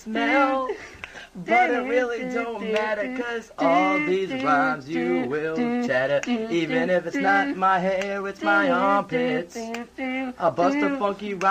smell. But it really don't matter, cause all these rhymes you will chatter. Even if it's not my hair, it's my armpits. I'll bust a funky rhyme.